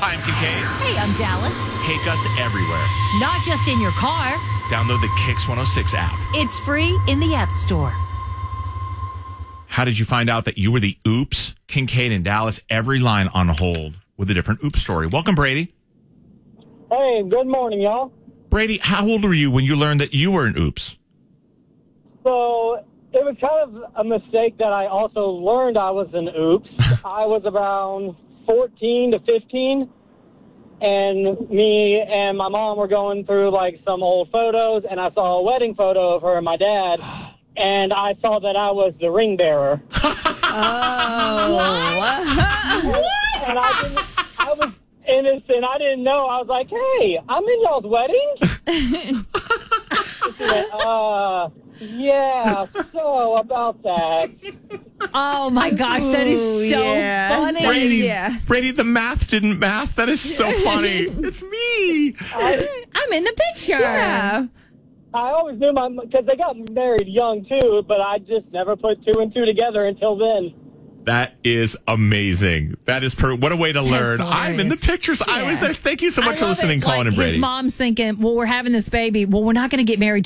Hi, I'm Kincaid. Hey, I'm Dallas. Take us everywhere. Not just in your car. Download the Kix 106 app. It's free in the App Store. How did you find out that you were the oops? Kincaid and Dallas, every line on hold with a different oops story. Welcome, Brady. Hey, good morning, y'all. Brady, how old were you when you learned that you were an oops? So it was kind of a mistake that I also learned I was an oops. I was around 14 to 15, and me and my mom were going through like some old photos, and I saw a wedding photo of her and my dad, and I saw that I was the ring bearer. And I was innocent. I didn't know. I was like, hey, I'm in y'all's wedding? Yeah, so about that. Oh, my gosh. That is so funny. Brady, the math didn't math. That is so funny. It's me. I'm in the picture. Yeah. I always knew because they got married young, too, but I just never put two and two together until then. That is amazing. That is what a way to learn. Hilarious. I'm in the pictures. I was there. Thank you so much for listening, Colin and Brady. His mom's thinking, well, we're having this baby. Well, we're not going to get married